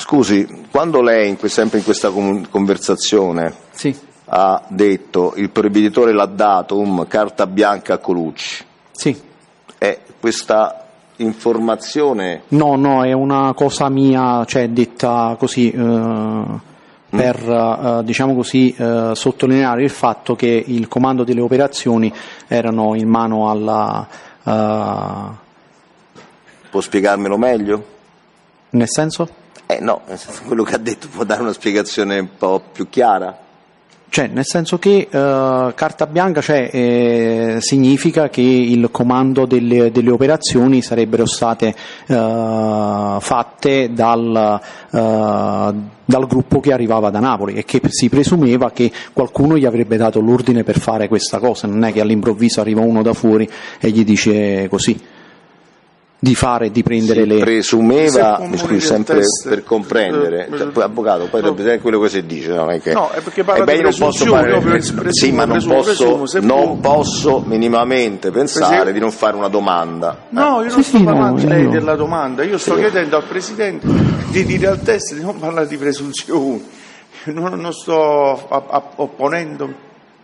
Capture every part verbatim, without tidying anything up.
Scusi, quando lei, in que- sempre in questa com- conversazione, Sì. ha detto il proibitore l'ha dato, um, carta bianca a Colucci, Sì. è questa informazione... No, no, è una cosa mia, cioè detta così, eh, per eh, diciamo così eh, sottolineare il fatto che il comando delle operazioni erano in mano alla... eh, Può spiegarmelo meglio? nel senso? Eh no, nel senso, quello che ha detto può dare una spiegazione un po' più chiara? Cioè, nel senso che eh, carta bianca, cioè, eh, significa che il comando delle, delle operazioni sarebbero state eh, fatte dal, eh, dal gruppo che arrivava da Napoli e che si presumeva che qualcuno gli avrebbe dato l'ordine per fare questa cosa, non è che all'improvviso arriva uno da fuori e gli dice così di fare, di prendere si le... presumeva, Se mi scusi, sempre test- per comprendere, eh, cioè, poi, avvocato, poi no. dovrebbe dire quello che si dice, non è che... No, è perché parla Eh beh, di io non posso presunzioni, fare- io presumo, sì, ma non presumo, posso, presumo, se non può- posso minimamente pensare Presi- di non fare una domanda. No, io non Sì, sto sì, parlando no, lei io- della domanda, io sto Sì. chiedendo al Presidente di dire al test di non parlare di presunzioni, non, non sto a- a- opponendo.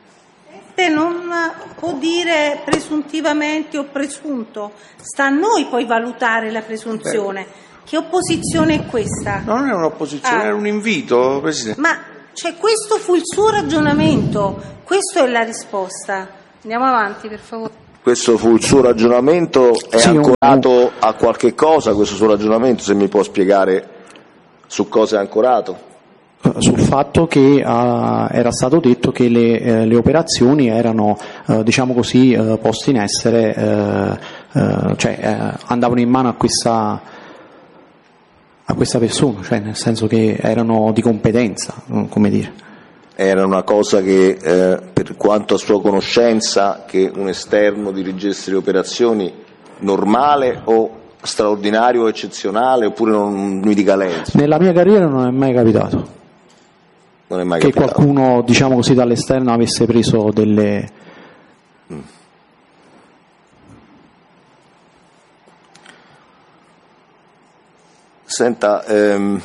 Non può dire presuntivamente o presunto, sta a noi poi valutare la presunzione. Che opposizione è questa? No, non è un'opposizione, Ah. era un invito, Presidente. Ma cioè, questo fu il suo ragionamento, questa è la risposta. Andiamo avanti, per favore. Questo fu il suo ragionamento, è Sì, un- ancorato a qualche cosa questo suo ragionamento, se mi può spiegare su cosa è ancorato? Sul fatto che eh, era stato detto che le, eh, le operazioni erano eh, diciamo così eh, poste in essere, eh, eh, cioè eh, andavano in mano a questa, a questa persona, cioè nel senso che erano di competenza, come dire. Era una cosa che, eh, per quanto a sua conoscenza, che un esterno dirigesse le operazioni, normale o straordinario o eccezionale, oppure non mi dica lei? Nella mia carriera non è mai capitato Non è mai che capitato. qualcuno, diciamo così, dall'esterno avesse preso delle... Senta, ehm,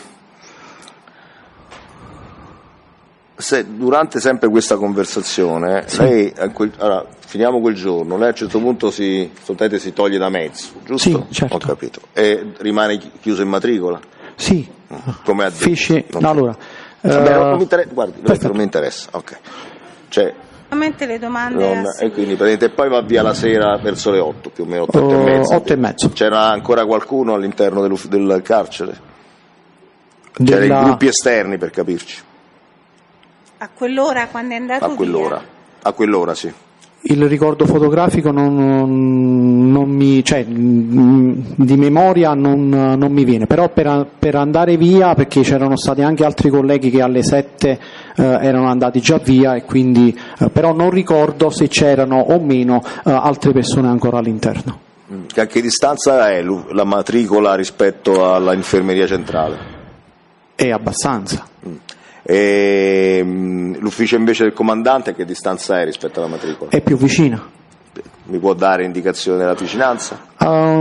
se durante sempre questa conversazione, lei, a quel- allora, finiamo quel giorno, lei a un certo punto si, sostanzialmente si toglie da mezzo, giusto? Sì, certo. Ho capito. E rimane chi- chiuso in matricola? Sì, Come ha detto? fece... Non- no, allora... Vabbè, eh, non mi interessa, guardi, perfetto. non mi interessa, ok. Cioè, Ovviamente le domande non- a e quindi praticamente, e poi va via la sera verso le otto, più o meno, otto, Oh, e mezza. otto e mezzo. C'era ancora qualcuno all'interno dell'uff- del carcere? C'erano della- i gruppi esterni, per capirci, a quell'ora quando è andato a quell'ora. via. A quell'ora, sì. Il ricordo fotografico non, non mi, cioè, mh, di memoria non, non mi viene, però per, per andare via, perché c'erano stati anche altri colleghi che alle sette eh, erano andati già via, e quindi, eh, però non ricordo se c'erano o meno eh, altre persone ancora all'interno. A che distanza è l'u- la matricola rispetto alla infermeria centrale? È abbastanza. E, mh, l'ufficio invece del comandante a che distanza è rispetto alla matricola? È più vicina. Mi può dare indicazione della vicinanza? Uh,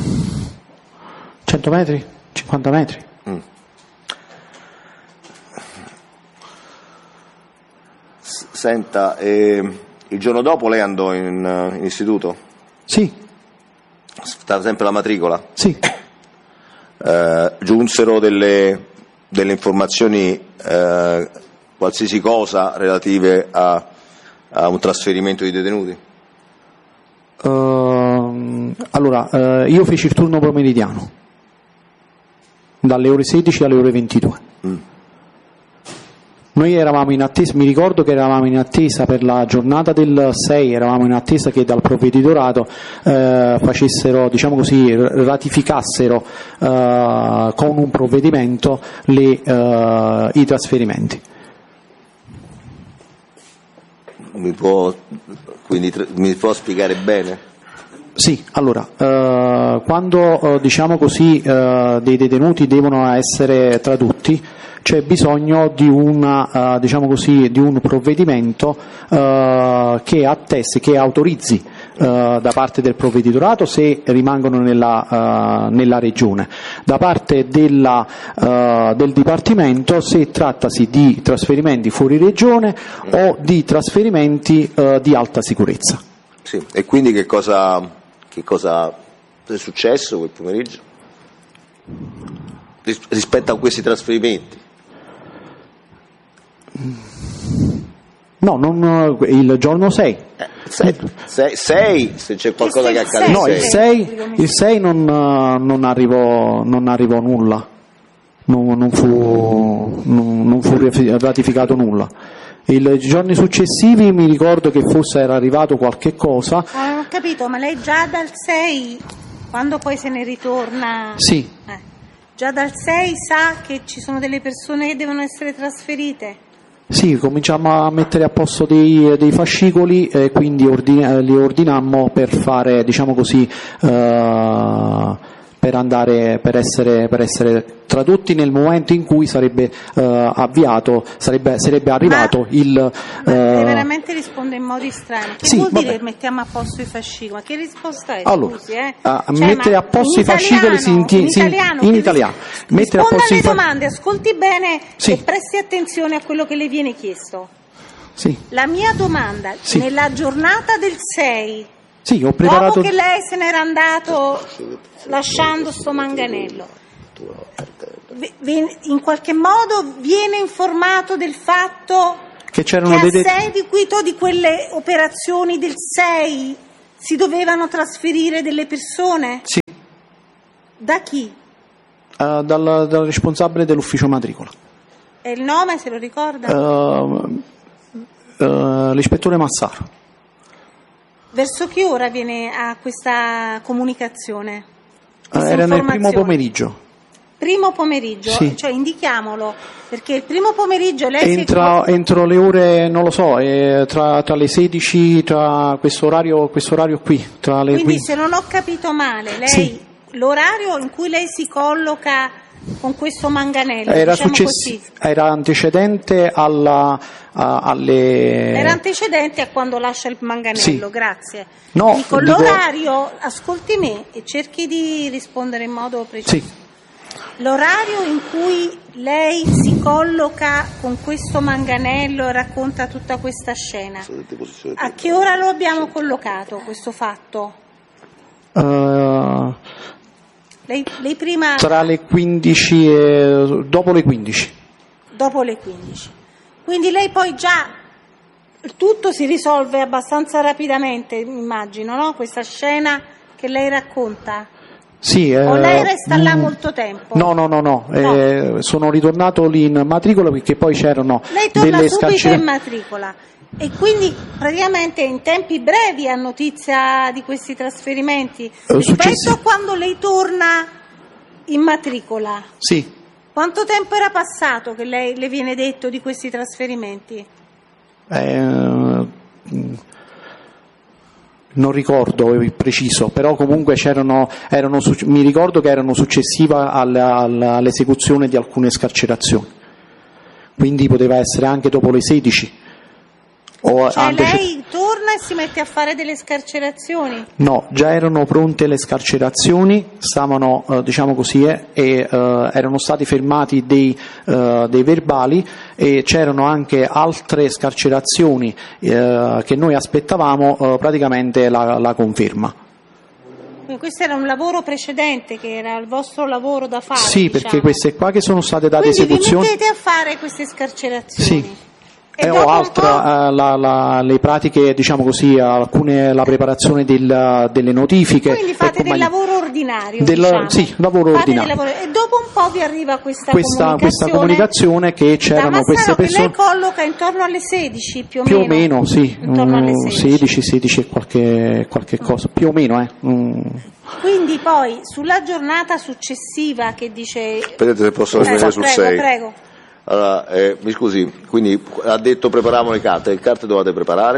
cento metri? cinquanta metri? S- Senta, eh, il giorno dopo lei andò in, eh, in istituto? Sì, Stava sempre la matricola? sì. Eh, giunsero delle, delle informazioni, eh, qualsiasi cosa, relative a, a un trasferimento di detenuti? Ehm, allora, eh, io feci il turno pomeridiano, dalle ore sedici alle ore ventidue. Mm. Noi eravamo in attesa, mi ricordo che eravamo in attesa per la giornata del sei, eravamo in attesa che dal provveditorato eh, facessero, diciamo così, ratificassero eh, con un provvedimento le, eh, i trasferimenti. Mi può, quindi, tr- mi può spiegare bene? Sì, allora, eh, quando eh, diciamo così eh, dei detenuti devono essere tradotti, c'è bisogno di, una, eh, diciamo così, di un provvedimento eh, che attesti, che autorizzi uh, da parte del provveditorato se rimangono nella, uh, nella regione, da parte della, uh, del Dipartimento se trattasi di trasferimenti fuori regione o di trasferimenti uh, di alta sicurezza. Sì. E quindi che cosa, che cosa è successo quel pomeriggio Ris- rispetto a questi trasferimenti? No, non, il giorno sei. Eh, sei, sei, sei, se c'è qualcosa che accade. No, il sei, il sei non, non, arrivò, non arrivò nulla, non, non, fu, non, non fu ratificato nulla. I giorni successivi mi ricordo che forse era arrivato qualche cosa. Ah, non ho capito, ma lei già dal sei, quando poi se ne ritorna... Sì. Eh, già dal sei sa che ci sono delle persone che devono essere trasferite? Sì, cominciamo a mettere a posto dei, dei fascicoli e quindi ordine, li ordinammo per fare, diciamo così, uh, per andare, per essere, per essere tradotti nel momento in cui sarebbe uh, avviato, sarebbe, sarebbe arrivato ma, il... Ma uh, veramente risponde in modi strani. Che sì, vuol vabbè. dire mettiamo a posto i fascicoli? Ma che risposta è? Allora, Scusi, eh? a cioè, mettere a posto i fascicoli si in inti- si- italiano, in che italiano. ris- Mettere a risponda posto alle i fa- domande, ascolti bene Sì. e presti attenzione a quello che le viene chiesto. Sì. La mia domanda, Sì. nella giornata del sei, Sì, ho preparato... dopo che lei se n'era andato lasciando sto manganello, in qualche modo viene informato del fatto che che c'erano a dei... seguito di quelle operazioni del sei si dovevano trasferire delle persone? Sì, Da chi? uh, dal, dal responsabile dell'ufficio matricola. E il nome se lo ricorda? Uh, uh, l'ispettore Massaro. Verso che ora viene a questa comunicazione? Uh, Questa era nel primo informazione? pomeriggio. Primo pomeriggio? Sì. Cioè indichiamolo, perché il primo pomeriggio lei Entra, si è... entro le ore, non lo so, eh, tra, tra le sedici, tra questo orario, questo orario qui. Tra le Quindi quindici. se non ho capito male, lei Sì. l'orario in cui lei si colloca con questo manganello, Era, diciamo successi- così, era antecedente alla, a- alle... era antecedente a quando lascia il manganello, Sì. grazie. No, Dico, dico- l'orario, ascolti me e cerchi di rispondere in modo preciso. Sì. L'orario in cui lei si colloca con questo manganello e racconta tutta questa scena, a che ora lo abbiamo collocato questo fatto? Uh, Lei, lei prima... tra le quindici e dopo le quindici. Dopo le quindici. Quindi lei poi già tutto si risolve abbastanza rapidamente, immagino, no? Questa scena che lei racconta. Sì, O eh, lei resta là mm, molto tempo? No, no, no, no. No. Eh, sono ritornato lì in matricola perché poi c'erano Lei torna delle subito scarcera- in matricola e quindi praticamente in tempi brevi ha notizia di questi trasferimenti rispetto successi- a quando lei torna in matricola. Sì, Quanto tempo era passato che lei, le viene detto di questi trasferimenti? eh, mm, non ricordo il preciso, però comunque c'erano, erano, suc- mi ricordo che erano successiva alla- alla- all'esecuzione di alcune scarcerazioni, quindi poteva essere anche dopo le sedici. O Cioè anche se- lei torna e si mette a fare delle scarcerazioni? No, già erano pronte le scarcerazioni, stavano, eh, diciamo così, eh, e eh, erano stati fermati dei, eh, dei verbali e c'erano anche altre scarcerazioni eh, che noi aspettavamo eh, praticamente la, la conferma. Quindi questo era un lavoro precedente che era il vostro lavoro da fare? Sì, diciamo. perché queste qua che sono state date Quindi esecuzioni. vi mettete a fare queste scarcerazioni? Sì. E Eh, dopo o un altra, eh, la, la, le pratiche, diciamo così, alcune, la preparazione del, delle notifiche. Quindi fate e del compagnia. lavoro ordinario, Del- diciamo. sì, lavoro Fate del ordinario. lavoro- E dopo un po' vi arriva questa, Questa, questa comunicazione che da c'erano Massaro queste che persone. lei colloca intorno alle sedici più o Più o meno? meno, sì, Intorno alle mm, sedici. sedici, sedici e qualche, qualche cosa, più o meno, eh. Mm. Quindi poi sulla giornata successiva che dice... Vedete se posso Prego, rimanere sul prego, sei. prego. Allora, eh, mi scusi, quindi ha detto prepariamo le carte, le carte dovete preparare?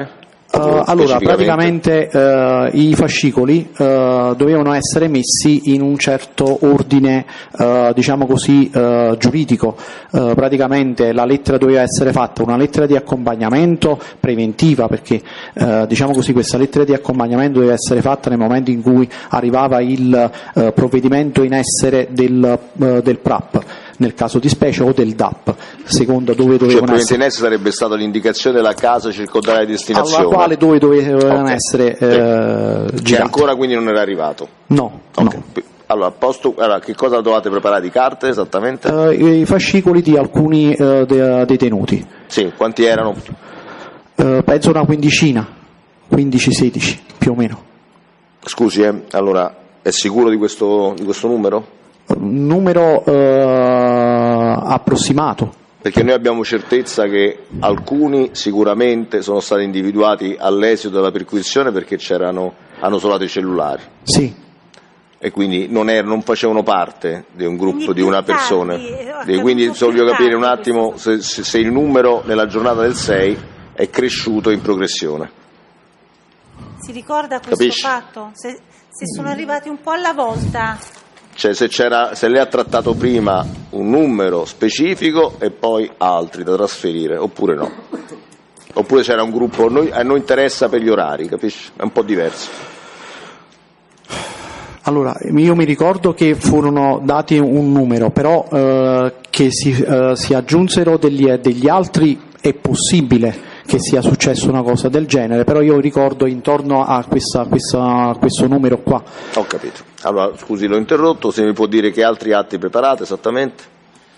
Uh, allora, praticamente uh, i fascicoli uh, dovevano essere messi in un certo ordine, uh, diciamo così, uh, giuridico. Uh, praticamente la lettera doveva essere fatta una lettera di accompagnamento preventiva, perché uh, diciamo così questa lettera di accompagnamento doveva essere fatta nel momento in cui arrivava il uh, provvedimento in essere del, uh, del P R A P, nel caso di specie, o del D A P, secondo dove dovevano cioè, essere. in essere sarebbe stata l'indicazione della casa circondariale di destinazione, alla quale dove dovevano okay. essere eh, che ancora quindi non era arrivato. No, okay. no. Allora, posto, allora, che cosa dovete preparare di carte esattamente? Uh, I fascicoli di alcuni uh, de, detenuti. Sì, quanti erano? Uh, penso una quindicina, quindici sedici più o meno. Scusi, eh, allora è sicuro di questo, di questo numero? Numero uh, approssimato. Perché noi abbiamo certezza che alcuni sicuramente sono stati individuati all'esito della perquisizione perché c'erano, hanno isolato i cellulari. Sì. E quindi non, er, non facevano parte di un gruppo quindi di una persona. E quindi voglio capire un attimo se, se, se il numero nella giornata del sei è cresciuto in progressione. Si ricorda questo Capisci? fatto? Se, se sono arrivati un po' alla volta. Cioè se, c'era, se lei ha trattato prima un numero specifico e poi altri da trasferire, oppure no. Oppure c'era un gruppo, noi, a noi interessa per gli orari, capisci? È un po' diverso. Allora, io mi ricordo che furono dati un numero, però eh, che si, eh, si aggiunsero degli, degli altri è possibile che sia successo una cosa del genere, però io ricordo intorno a, questa, questa, a questo numero qua. Ho capito. Allora, scusi, l'ho interrotto, se mi può dire che altri atti preparate esattamente?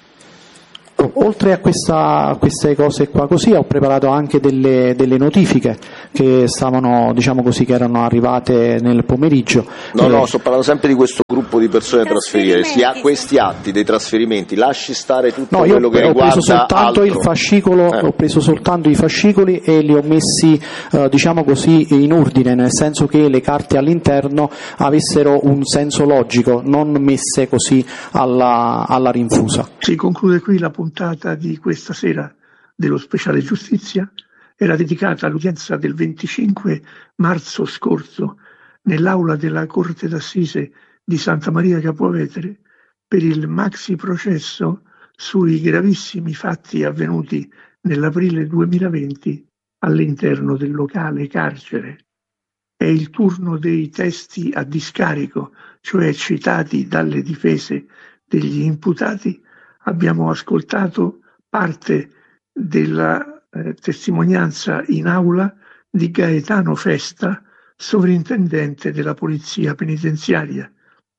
Oltre a, questa, a queste cose qua così, ho preparato anche delle, delle notifiche che stavano, diciamo così, che erano arrivate nel pomeriggio. No, eh, no, sto parlando sempre di questo gruppo di persone da trasferire. Si ha questi atti dei trasferimenti, lasci stare tutto no, quello che ho riguarda preso soltanto altro. il fascicolo, Eh. ho preso soltanto i fascicoli e li ho messi, eh, diciamo così, in ordine, nel senso che le carte all'interno avessero un senso logico, non messe così alla, alla rinfusa. Si conclude qui la puntata di questa sera dello speciale giustizia. Era dedicata all'udienza del venticinque marzo scorso nell'aula della Corte d'Assise di Santa Maria Capua Vetere per il maxi processo sui gravissimi fatti avvenuti nell'aprile duemilaventi all'interno del locale carcere. È il turno dei testi a discarico, cioè citati dalle difese degli imputati. Abbiamo ascoltato parte della eh, testimonianza in aula di Gaetano Festa, sovrintendente della Polizia Penitenziaria.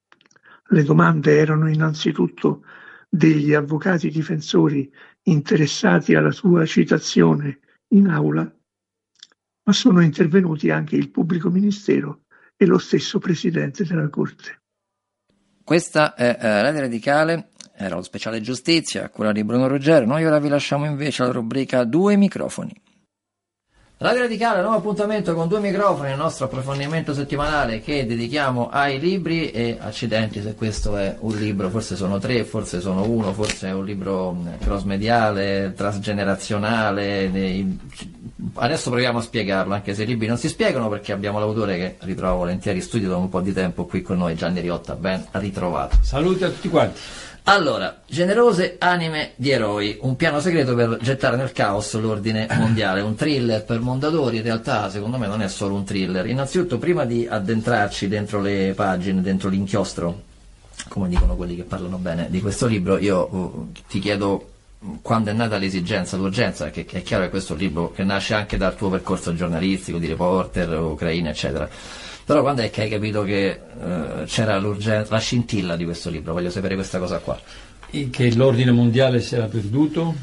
Le domande erano innanzitutto degli avvocati difensori interessati alla sua citazione in aula, ma sono intervenuti anche il pubblico ministero e lo stesso Presidente della Corte. Questa è eh, Radio Radicale. Era lo speciale giustizia a cura di Bruno Ruggero. Noi ora vi lasciamo invece alla rubrica Due microfoni. Radio Radicale, nuovo appuntamento con Due microfoni, il nostro approfondimento settimanale che dedichiamo ai libri. E accidenti se questo è un libro, forse sono tre, forse sono uno, forse è un libro cross-mediale, transgenerazionale. Adesso proviamo a spiegarlo, anche se i libri non si spiegano, perché abbiamo l'autore che ritrovo volentieri in studio da un po' di tempo qui con noi, Gianni Riotta. Ben ritrovato. Saluti a tutti quanti. Allora, generose anime di eroi, un piano segreto per gettare nel caos l'ordine mondiale, un thriller per Mondadori. In realtà secondo me non è solo un thriller. Innanzitutto, prima di addentrarci dentro le pagine, dentro l'inchiostro, come dicono quelli che parlano bene di questo libro, io uh, ti chiedo quando è nata l'esigenza, l'urgenza, che, che è chiaro che questo è un libro che nasce anche dal tuo percorso giornalistico, di reporter, Ucraina, eccetera. Però quando è che hai capito che uh, c'era l'urgenza, la scintilla di questo libro? Voglio sapere questa cosa qua. Che l'ordine mondiale si era perduto.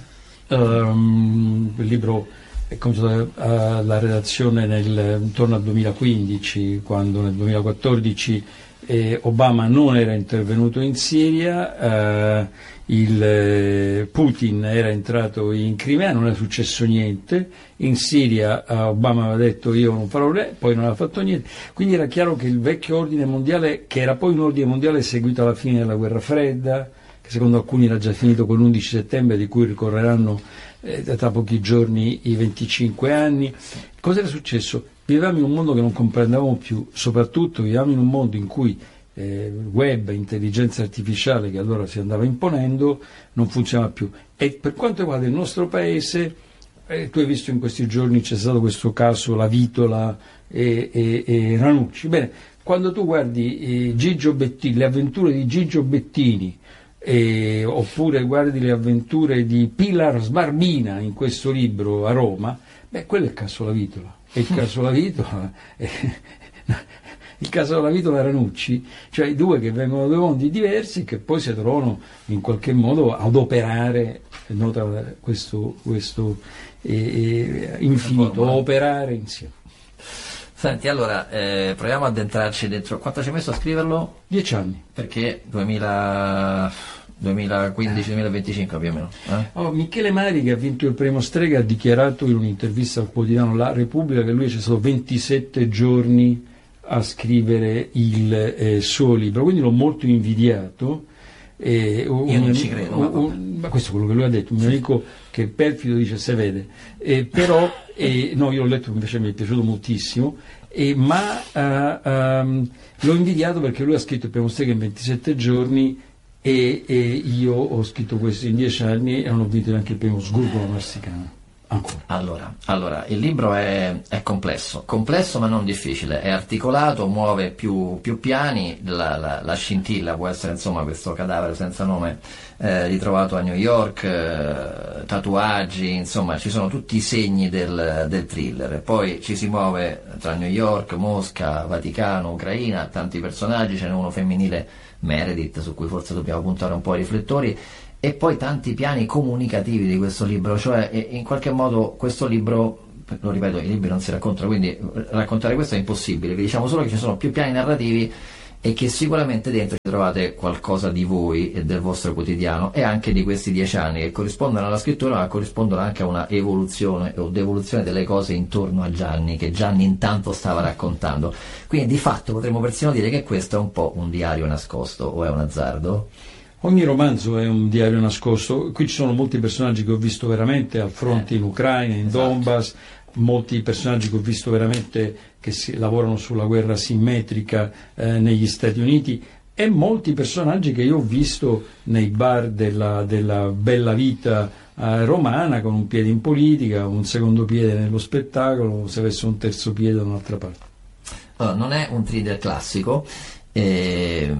Um, il libro è cominciato alla redazione nel, intorno al duemilaquindici, quando nel duemilaquattordici eh, Obama non era intervenuto in Siria, eh, il, eh, Putin era entrato in Crimea, non è successo niente. In Siria eh, Obama aveva detto io non farò niente, poi non ha fatto niente. Quindi era chiaro che il vecchio ordine mondiale, che era poi un ordine mondiale seguito alla fine della guerra fredda, che che secondo alcuni era già finito con l'undici settembre, di cui ricorreranno eh, tra pochi giorni i venticinque anni. Cosa era successo? Vivevamo in un mondo che non comprendevamo più, soprattutto vivevamo in un mondo in cui eh, web, intelligenza artificiale, che allora si andava imponendo, non funzionava più. E per quanto riguarda il nostro paese, eh, tu hai visto in questi giorni c'è stato questo caso, La Vitola e, e, e Ranucci. Bene, quando tu guardi eh, Gigio Bettini, le avventure di Gigio Bettini, eh, oppure guardi le avventure di Pilar Sbarbina in questo libro a Roma, beh, quello è il caso La Vitola. E il caso La Vitola, eh, il caso della Vitola Ranucci, cioè i due che vengono da due mondi diversi che poi si trovano in qualche modo ad operare, nota questo, questo eh, infinito, operare insieme. Senti, allora, eh, proviamo ad addentrarci dentro. Quanto ci hai messo a scriverlo? Dieci anni. Perché duemila, duemilaquindici duemilaventicinque più o meno. Eh? Oh, Michele Mari, che ha vinto il premio Strega, ha dichiarato in un'intervista al quotidiano La Repubblica che lui c'è stato ventisette giorni a scrivere il eh, suo libro, quindi l'ho molto invidiato. Eh, un, Io non un, ci credo, un, un, ma questo è quello che lui ha detto, un mio amico che perfido dice se vede, eh, però eh, no, io l'ho letto, invece mi è piaciuto moltissimo, eh, ma uh, um, l'ho invidiato perché lui ha scritto il primo Strega in ventisette giorni e, e io ho scritto questo in dieci anni e non ho vinto neanche il primo Sgurgola Marsicana. Ancora. Allora, allora, il libro è, è complesso, complesso ma non difficile, è articolato, muove più, più piani, la, la, la scintilla può essere insomma questo cadavere senza nome eh, ritrovato a New York, eh, tatuaggi, insomma ci sono tutti i segni del, del thriller, poi ci si muove tra New York, Mosca, Vaticano, Ucraina, tanti personaggi, ce n'è uno femminile, Meredith, su cui forse dobbiamo puntare un po' i riflettori, e poi tanti piani comunicativi di questo libro, cioè in qualche modo questo libro, lo ripeto, i libri non si raccontano, quindi raccontare questo è impossibile, vi diciamo solo che ci sono più piani narrativi e che sicuramente dentro ci trovate qualcosa di voi e del vostro quotidiano e anche di questi dieci anni che corrispondono alla scrittura ma corrispondono anche a una evoluzione o devoluzione delle cose intorno a Gianni, che Gianni intanto stava raccontando, quindi di fatto potremmo persino dire che questo è un po' un diario nascosto, o è un azzardo? Ogni romanzo è un diario nascosto, qui ci sono molti personaggi che ho visto veramente al fronte in Ucraina, in esatto. Donbass, molti personaggi che ho visto veramente che si, lavorano sulla guerra simmetrica eh, negli Stati Uniti e molti personaggi che io ho visto nei bar della, della bella vita eh, romana, con un piede in politica, un secondo piede nello spettacolo, se avesse un terzo piede da un'altra parte. Allora, non è un thriller classico. Eh,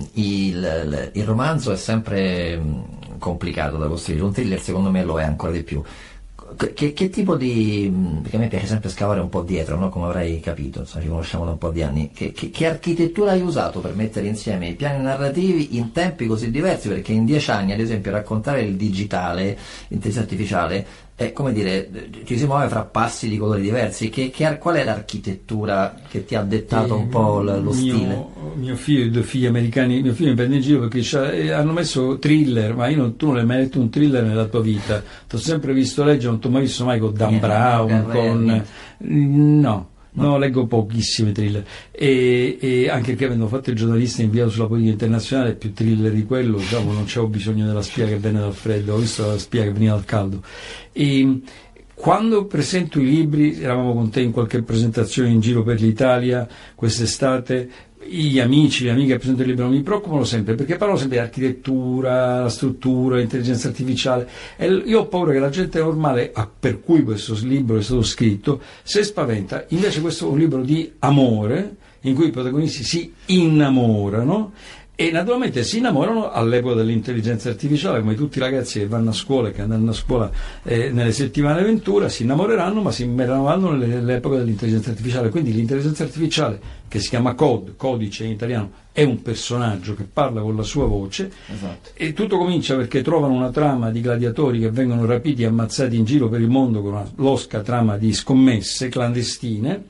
il, il romanzo è sempre complicato da costruire, un thriller secondo me lo è ancora di più. Che, che tipo di, perché a me piace sempre scavare un po' dietro, no? Come avrai capito, insomma, ci conosciamo da un po' di anni, che, che, che architettura hai usato per mettere insieme i piani narrativi in tempi così diversi? Perché in dieci anni ad esempio raccontare il digitale, l'intelligenza artificiale, è come dire, ci si muove fra passi di colori diversi. Che, che, qual è l'architettura che ti ha dettato un po' lo mio, stile? Mio figlio, i due figli americani, mio figlio mi prende in giro perché hanno messo thriller, ma io non, tu non hai mai letto un thriller nella tua vita, ti ho sempre visto leggere, non ti ho mai visto mai con Dan Brown, con... no. No, leggo pochissimi thriller e, e anche perché avendo fatto il giornalista inviato sulla politica internazionale, più thriller di quello, diciamo, non c'avevo bisogno della spia che venne dal freddo, ho visto la spia che veniva dal caldo. E quando presento i libri, eravamo con te in qualche presentazione in giro per l'Italia quest'estate, gli amici, le amiche che presentano il libro mi preoccupano sempre perché parlano sempre di architettura, la struttura, l'intelligenza artificiale e io ho paura che la gente normale, per cui questo libro è stato scritto, si spaventa. Invece questo è un libro di amore in cui i protagonisti si innamorano e naturalmente si innamorano all'epoca dell'intelligenza artificiale, come tutti i ragazzi che vanno a scuola e che andranno a scuola eh, nelle settimane Ventura si innamoreranno, ma si innamoreranno nell'epoca dell'intelligenza artificiale. Quindi l'intelligenza artificiale, che si chiama Code, codice in italiano, è un personaggio che parla con la sua voce. Esatto. E tutto comincia perché trovano una trama di gladiatori che vengono rapiti e ammazzati in giro per il mondo con una losca trama di scommesse clandestine,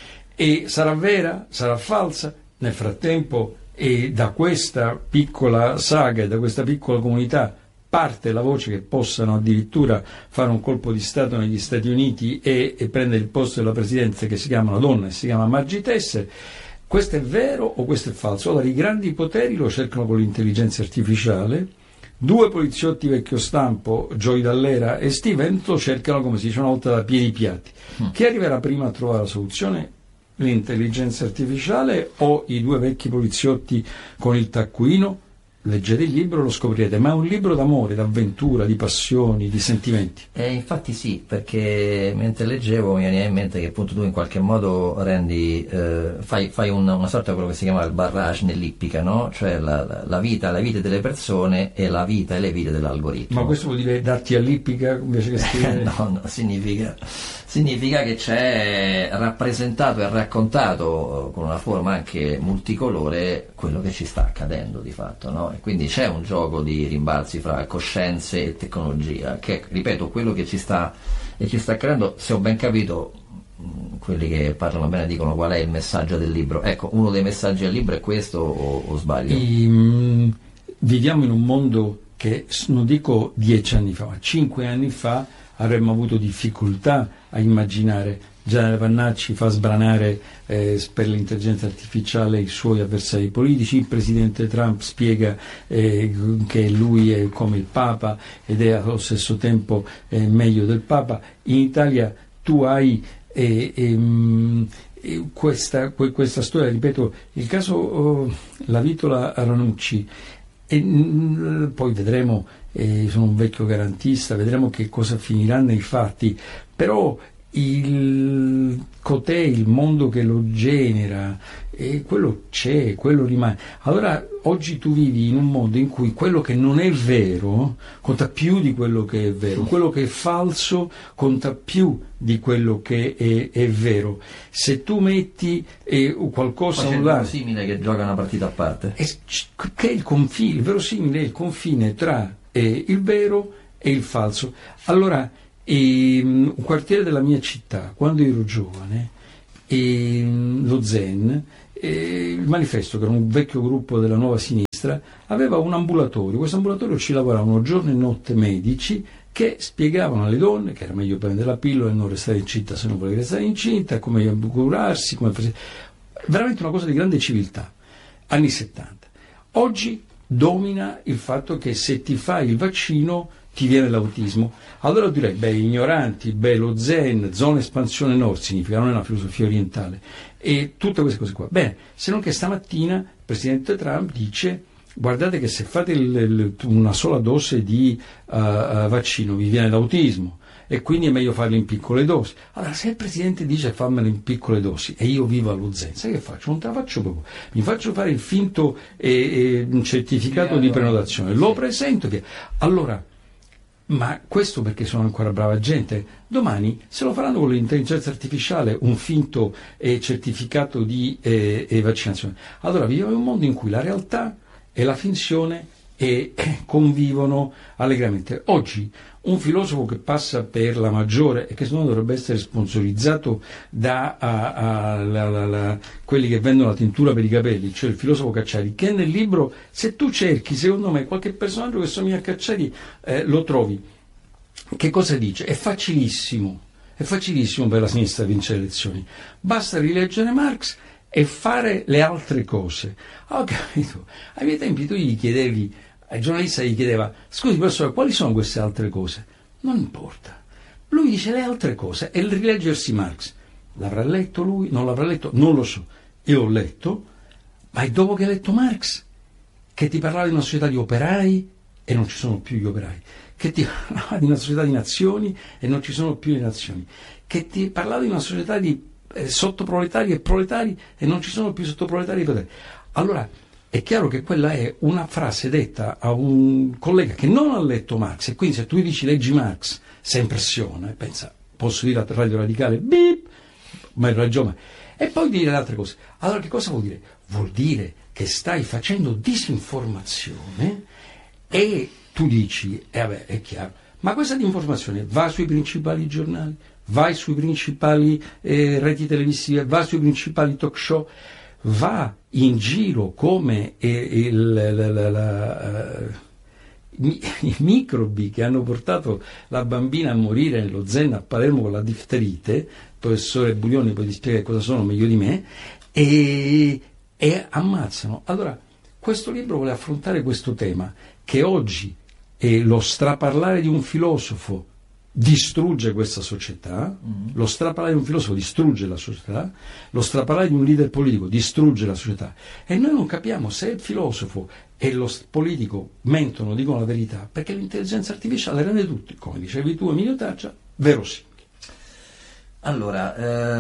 e sarà vera, sarà falsa. Nel frattempo, e da questa piccola saga e da questa piccola comunità parte la voce che possano addirittura fare un colpo di Stato negli Stati Uniti e, e prendere il posto della presidenza, che si chiama una donna e si chiama Margie Tesser. Questo è vero o questo è falso? Allora, i grandi poteri lo cercano con l'intelligenza artificiale, Due poliziotti vecchio stampo, Joy Dall'Era e Steven, lo cercano, come si dice una volta, da piedi piatti. Mm. Chi arriverà prima a trovare la soluzione? L'intelligenza artificiale o i due vecchi poliziotti con il taccuino? Leggete il libro, lo scoprirete, ma è un libro d'amore, d'avventura, di passioni, di sentimenti. Eh, infatti sì, perché mentre leggevo mi veniva in mente che appunto tu in qualche modo rendi, eh, fai, fai una, una sorta di quello che si chiama il barrage nell'ippica, no? Cioè la, la, la vita, le vite delle persone e la vita e le vite dell'algoritmo. Ma questo vuol dire darti all'ippica invece che scrivere? no, no, significa... significa che c'è rappresentato e raccontato con una forma anche multicolore quello che ci sta accadendo di fatto, no? E quindi c'è un gioco di rimbalzi fra coscienze e tecnologia che, ripeto, quello che ci sta e ci sta accadendo, se ho ben capito, quelli che parlano bene dicono qual è il messaggio del libro. Ecco, uno dei messaggi del libro è questo o, o sbaglio? I, mh, viviamo in un mondo che, non dico dieci anni fa, ma cinque anni fa avremmo avuto difficoltà a immaginare. Gianni Vannacci fa sbranare eh, per l'intelligenza artificiale i suoi avversari politici, il presidente Trump spiega eh, che lui è come il Papa ed è allo stesso tempo eh, meglio del Papa. In Italia tu hai eh, ehm, questa, questa storia, ripeto, il caso oh, La Vitola Ranucci, e mh, poi vedremo, eh, sono un vecchio garantista, vedremo che cosa finirà nei fatti, però il cotè, il mondo che lo genera, e quello c'è, quello rimane. Allora oggi tu vivi in un mondo in cui quello che non è vero conta più di quello che è vero, quello che è falso conta più di quello che è, è vero. Se tu metti eh, qualcosa Poi c'è online, il verosimile che gioca una partita a parte, è, che è il confine, il verosimile è il confine tra eh, il vero e il falso. Allora E, um, un quartiere della mia città, quando ero giovane, e, um, lo Zen, e, il Manifesto, che era un vecchio gruppo della Nuova Sinistra, aveva un ambulatorio. Questo ambulatorio ci lavoravano giorno e notte medici che spiegavano alle donne che era meglio prendere la pillola e non restare incinta se non volevi restare incinta, come curarsi, come fare... veramente una cosa di grande civiltà. Anni settanta. Oggi domina il fatto che se ti fai il vaccino ti viene l'autismo. Allora direi, beh, ignoranti, beh, lo Zen, zona espansione nord significa, non è una filosofia orientale, e tutte queste cose qua. Bene, se non che stamattina il presidente Trump dice, guardate che se fate il, il, una sola dose di uh, uh, vaccino vi viene l'autismo, e quindi è meglio farlo in piccole dosi. Allora, se il presidente dice fammelo in piccole dosi e io vivo allo Zen, sai che faccio? Non te la faccio proprio. Mi faccio fare il finto eh, eh, certificato sì, di prenotazione, sì. Lo presento. Via. Allora, ma questo perché sono ancora brava gente. Domani se lo faranno con l'intelligenza artificiale un finto eh, certificato di eh, eh, vaccinazione. Allora viviamo in un mondo in cui la realtà e la finzione e eh, convivono allegramente. Oggi un filosofo che passa per la maggiore e che secondo me dovrebbe essere sponsorizzato da a, a, la, la, la, quelli che vendono la tintura per i capelli, cioè il filosofo Cacciari, che nel libro, se tu cerchi secondo me qualche personaggio che somiglia a Cacciari, eh, lo trovi. Che cosa dice? È facilissimo, è facilissimo per la sinistra vincere le elezioni, basta rileggere Marx e fare le altre cose. Ho capito, ai miei tempi tu gli chiedevi, ai giornalista gli chiedeva, scusi professore, quali sono queste altre cose? Non importa, lui dice le altre cose e il rileggersi Marx. L'avrà letto lui? Non l'avrà letto? Non lo so, io l'ho letto, ma è dopo che hai letto Marx che ti parlava di una società di operai e non ci sono più gli operai, che ti parlava di una società di nazioni e non ci sono più le nazioni, che ti parlava di una società di eh, sottoproletari e proletari e non ci sono più sottoproletari e proletari. Allora è chiaro che quella è una frase detta a un collega che non ha letto Marx, e quindi se tu gli dici leggi Marx si impressiona e pensa, posso dire a Radio Radicale bip, ma hai ragione, e poi dire le altre cose. Allora che cosa vuol dire? Vuol dire che stai facendo disinformazione e tu dici, eh vabbè, è chiaro, ma questa disinformazione va sui principali giornali, vai sui principali eh, reti televisive, va sui principali talk show, va in giro come eh, il, la, la, la, uh, i, i microbi che hanno portato la bambina a morire nello Zen a Palermo con la difterite. Il professore Buglioni poi ti spiega cosa sono meglio di me, e, e ammazzano. Allora questo libro vuole affrontare questo tema che oggi e lo straparlare di un filosofo distrugge questa società, mm-hmm. lo straparlare di un filosofo distrugge la società, lo straparlare di un leader politico distrugge la società, e noi non capiamo se il filosofo e lo politico mentono, dicono la verità, perché l'intelligenza artificiale rende tutti, come dicevi tu Emilio Taccia, verosimili. Allora,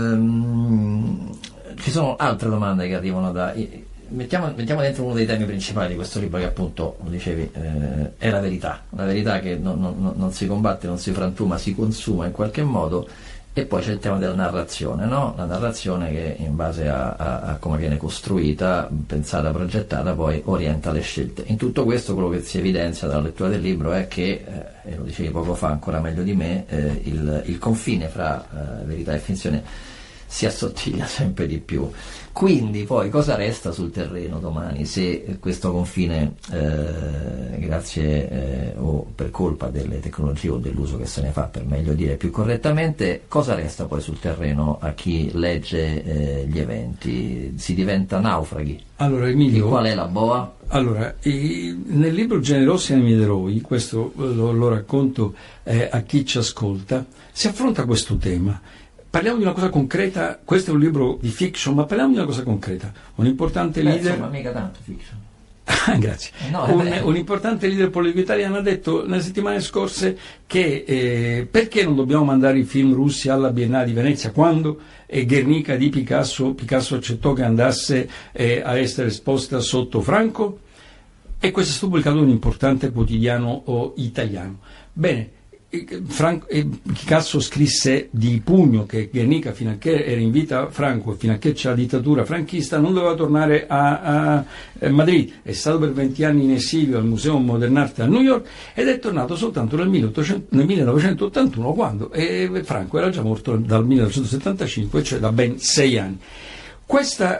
ehm, ci sono altre domande che arrivano da... Mettiamo, mettiamo dentro uno dei temi principali di questo libro, che appunto, come dicevi, eh, è la verità, la verità che non, non, non si combatte, non si frantuma, si consuma in qualche modo. E poi c'è il tema della narrazione, no? La narrazione che in base a, a, a come viene costruita, pensata, progettata, poi orienta le scelte. In tutto questo quello che si evidenzia dalla lettura del libro è che, eh, e lo dicevi poco fa ancora meglio di me, eh, il, il confine fra eh, verità e finzione si assottiglia sempre di più. Quindi poi cosa resta sul terreno domani, se questo confine, eh, grazie eh, o per colpa delle tecnologie o dell'uso che se ne fa, per meglio dire più correttamente, cosa resta poi sul terreno a chi legge eh, gli eventi? Si diventa naufraghi? Allora, Emilio, e qual è la boa? Allora, eh, nel libro Generosi Animi ed Eroi, questo lo, lo racconto eh, a chi ci ascolta, si affronta questo tema. Parliamo di una cosa concreta, questo è un libro di fiction, ma parliamo di una cosa concreta. Un importante Beh, leader... insomma, mica tanto fiction. Ah, grazie. No, un, un importante leader politico italiano ha detto nelle settimane scorse che eh, perché non dobbiamo mandare i film russi alla Biennale di Venezia, quando eh, Guernica di Picasso, Picasso accettò che andasse eh, a essere esposta sotto Franco, e questo è stato pubblicato in un importante quotidiano oh, italiano. Bene. Franco, eh, Picasso scrisse di pugno che Guernica, fino a che era in vita Franco, fino a che c'è la dittatura franchista, non doveva tornare a, a, a Madrid. È stato per venti anni in esilio al Museo Modern Art a New York ed è tornato soltanto nel, nel millenovecentottantuno, quando eh, Franco era già morto dal millenovecentosettantacinque, cioè da ben sei anni. Questo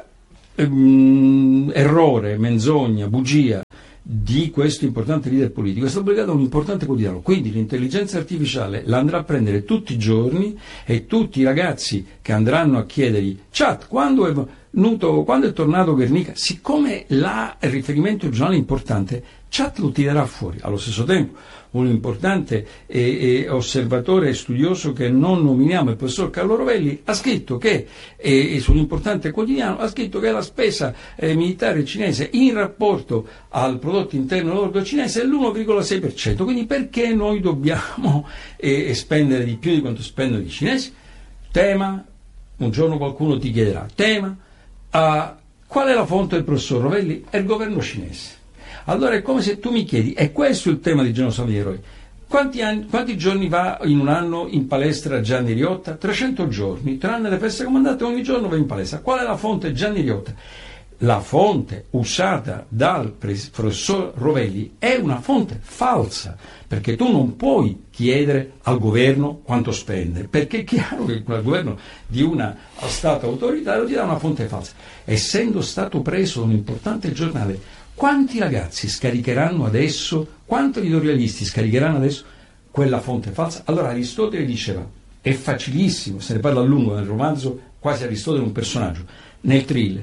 ehm, errore, menzogna, bugia di questo importante leader politico è stato pubblicato un importante quotidiano, quindi l'intelligenza artificiale la andrà a prendere tutti i giorni, e tutti i ragazzi che andranno a chiedergli chat quando è venuto, quando è tornato Guernica, siccome la, il riferimento giornale è importante, chat lo tirerà fuori. Allo stesso tempo un importante eh, eh, osservatore e studioso che non nominiamo, il professor Carlo Rovelli, ha scritto che eh, su un importante quotidiano ha scritto che la spesa eh, militare cinese in rapporto al prodotto interno lordo cinese è l'uno virgola sei per cento, quindi perché noi dobbiamo eh, spendere di più di quanto spendono i cinesi? Tema, un giorno qualcuno ti chiederà, tema, uh, qual è la fonte del professor Rovelli? È il governo cinese. Allora è come se tu mi chiedi, è questo il tema di Generosi Animi ed Eroi? Quanti, anni, quanti giorni va in un anno in palestra Gianni Riotta? trecento giorni, tranne le feste comandate, ogni giorno va in palestra. Qual è la fonte Gianni Riotta? La fonte usata dal professor Rovelli è una fonte falsa, perché tu non puoi chiedere al governo quanto spende, perché è chiaro che il governo di uno Stato autoritario ti dà una fonte falsa. Essendo stato preso da un importante giornale, quanti ragazzi scaricheranno adesso, quanti editorialisti scaricheranno adesso quella fonte falsa? Allora Aristotele diceva, è facilissimo, se ne parla a lungo nel romanzo, quasi Aristotele è un personaggio, nel thriller,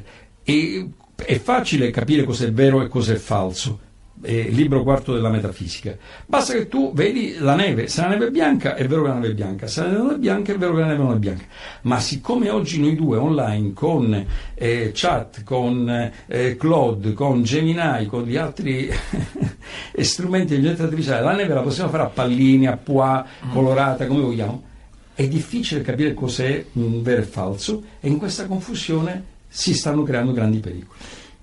e è facile capire cos'è vero e cos'è falso. Eh, libro quarto della metafisica, basta che tu vedi la neve, se la neve è bianca è vero che la neve è bianca, se la neve non è bianca è vero che la neve non è bianca. Ma siccome oggi noi due online con eh, chat, con eh, Claude, con Gemini, con gli altri strumenti di intelligenza artificiale, la neve la possiamo fare a pallini, a pois, colorata, come vogliamo, è difficile capire cos'è un vero e falso, e in questa confusione si stanno creando grandi pericoli.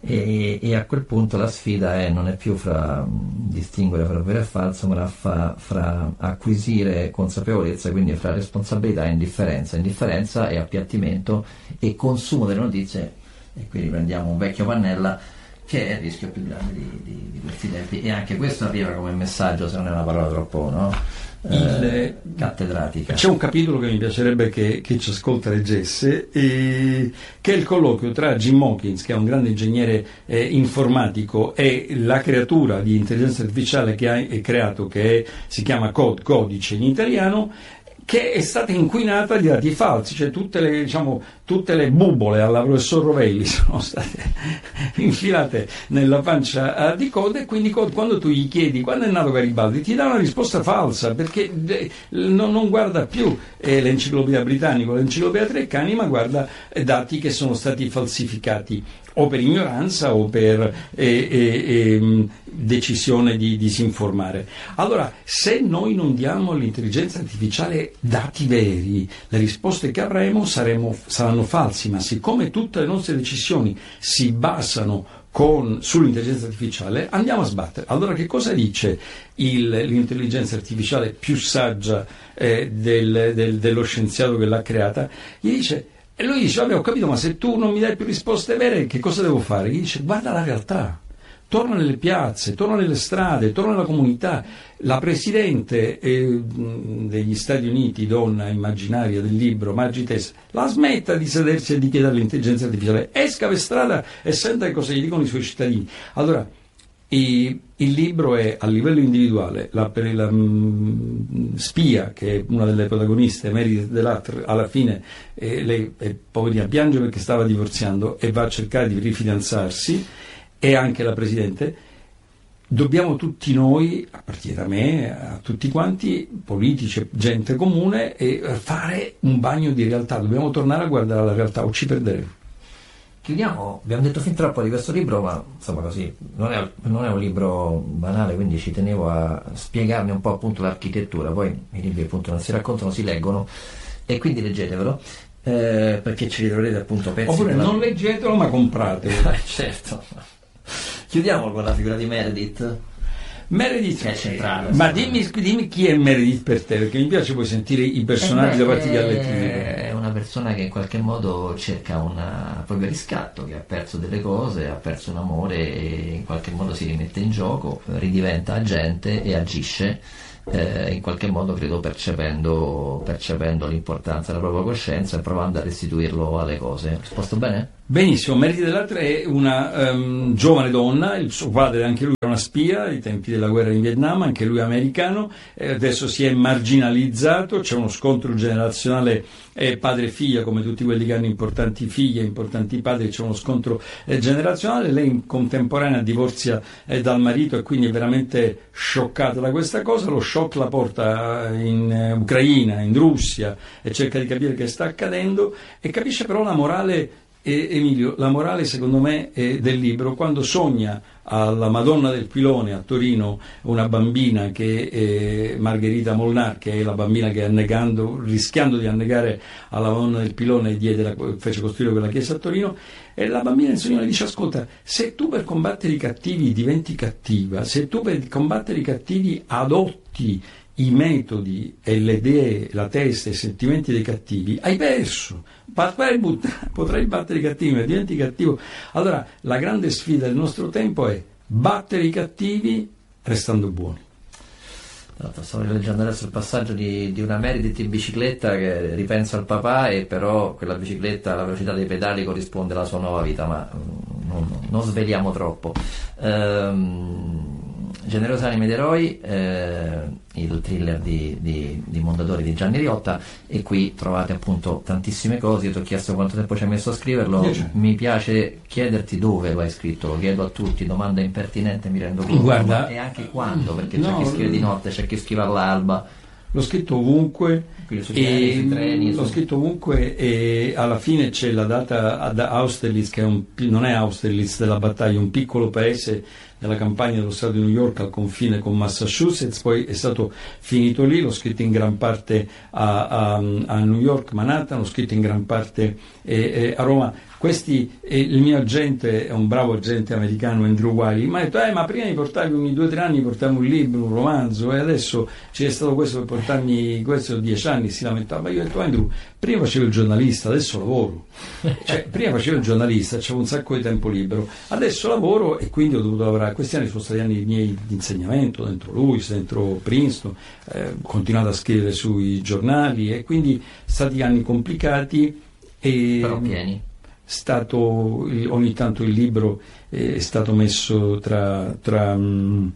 E, e a quel punto la sfida è, non è più fra distinguere fra vero e falso, ma fra, fra acquisire consapevolezza, quindi fra responsabilità e indifferenza. Indifferenza e appiattimento e consumo delle notizie, e qui riprendiamo un vecchio Pannella, che è il rischio più grande di, di, di questi tempi. E anche questo arriva come messaggio, se non è una parola troppo, no? Eh, cattedratica. C'è un capitolo che mi piacerebbe che, che ci ascolta leggesse, eh, che è il colloquio tra Jim Hawkins, che è un grande ingegnere eh, informatico, e la creatura di intelligenza artificiale che ha creato, che è, si chiama Code, codice in italiano, che è stata inquinata di dati falsi, cioè tutte le, diciamo, tutte le bubole alla professor Rovelli sono state infilate nella pancia di Coda, e quindi quando tu gli chiedi quando è nato Garibaldi ti dà una risposta falsa, perché non, non guarda più eh, l'enciclopedia britannica o l'enciclopedia Treccani, ma guarda eh, dati che sono stati falsificati o per ignoranza o per eh, eh, eh, decisione di disinformare. Allora, se noi non diamo all'intelligenza artificiale dati veri, le risposte che avremo saremo, saranno falsi, ma siccome tutte le nostre decisioni si basano con, sull'intelligenza artificiale, andiamo a sbattere. Allora, che cosa dice il, l'intelligenza artificiale più saggia eh, del, del, dello scienziato che l'ha creata? Gli dice, e lui dice, vabbè, ho capito, ma se tu non mi dai più risposte vere, che cosa devo fare? Gli dice, guarda la realtà, torna nelle piazze, torna nelle strade, torna nella comunità. La presidente eh, degli Stati Uniti, donna immaginaria del libro, Margie Tess, la smetta di sedersi e di chiedere all'intelligenza artificiale, esca per strada e senta che cosa gli dicono i suoi cittadini. Allora, i, il libro è a livello individuale, la, la mh, spia, che è una delle protagoniste, Meredith Delattre, alla fine eh, lei è poverina, piange perché stava divorziando e va a cercare di rifidanzarsi, e anche la presidente. Dobbiamo tutti noi, a partire da me, a tutti quanti, politici, gente comune, e fare un bagno di realtà. Dobbiamo tornare a guardare la realtà o ci perderemo. Chiudiamo, abbiamo detto fin troppo di questo libro, ma insomma così, non è, non è un libro banale, quindi ci tenevo a spiegarne un po' appunto l'architettura. Poi i libri appunto non si raccontano, si leggono, e quindi leggetevelo, eh, perché ci ritroverete appunto pezzi. Oppure della... non leggetelo, ma compratelo. Certo. Chiudiamo con la figura di Meredith. Meredith è centrale. Ma dimmi, dimmi chi è Meredith per te, perché mi piace poi sentire i personaggi da parte di Allettini. È una persona che in qualche modo cerca un proprio riscatto, che ha perso delle cose, ha perso un amore e in qualche modo si rimette in gioco, ridiventa agente e agisce. Eh, in qualche modo credo percependo, percependo l'importanza della propria coscienza e provando a restituirlo alle cose. Ho risposto bene? Benissimo. Meredith Delattre è una um, giovane donna, il suo padre anche lui era una spia ai tempi della guerra in Vietnam, anche lui americano, eh, adesso si è marginalizzato, c'è uno scontro generazionale eh, padre e figlia, come tutti quelli che hanno importanti figli e importanti padri, c'è uno scontro eh, generazionale. Lei in contemporanea divorzia eh, dal marito e quindi è veramente scioccata da questa cosa. Lo shock la porta in eh, Ucraina, in Russia, e cerca di capire che sta accadendo, e capisce però la morale. E Emilio, la morale secondo me è del libro, quando sogna alla Madonna del Pilone a Torino una bambina che è Margherita Molnar, che è la bambina che annegando, rischiando di annegare alla Madonna del Pilone diede la, fece costruire quella chiesa a Torino, e la bambina in sogno le dice: ascolta, se tu per combattere i cattivi diventi cattiva, se tu per combattere i cattivi adotti i metodi e le idee, la testa e i sentimenti dei cattivi, hai perso. Potrai, buttare, potrai battere i cattivi, ma diventi cattivo. Allora, la grande sfida del nostro tempo è battere i cattivi restando buoni. Stavo leggendo adesso il passaggio di, di una Meredith in bicicletta, che ripenso al papà, e però quella bicicletta, la velocità dei pedali corrisponde alla sua nuova vita, ma non, non sveliamo troppo. Ehm, Generose anime d'eroi, eh, il thriller di, di, di Mondadori di Gianni Riotta, e qui trovate appunto tantissime cose. Io ti ho chiesto quanto tempo ci hai messo a scriverlo, Dieci. Mi piace chiederti dove lo hai scritto, lo chiedo a tutti, domanda impertinente, mi rendo conto. Guarda, e anche quando, perché no, c'è chi scrive di notte, c'è chi scrive all'alba. L'ho scritto ovunque, Sui treni, sui treni, l'ho su... scritto ovunque, e alla fine c'è la data ad Austerlitz, che è un, non è Austerlitz della battaglia, un piccolo paese nella campagna dello stato di New York al confine con Massachusetts, poi è stato finito lì. L'ho scritto in gran parte a, a, a New York, Manhattan, l'ho scritto in gran parte eh, eh, a Roma. Questi, eh, il mio agente è un bravo agente americano, Andrew Wiley, mi ha detto: eh, ma prima mi portavi ogni due o tre anni, portavo un libro, un romanzo, e adesso c'è stato questo per portarmi questo dieci anni. Si lamentava. Io ho detto: Andrew, prima facevo il giornalista, adesso lavoro. Cioè, prima facevo il giornalista, c'avevo un sacco di tempo libero, adesso lavoro, e quindi ho dovuto lavorare. Questi anni sono stati anni miei di insegnamento dentro Lewis, dentro Princeton, eh, ho continuato a scrivere sui giornali, e quindi stati anni complicati, e però pieni. Stato, ogni tanto il libro è stato messo tra, tra,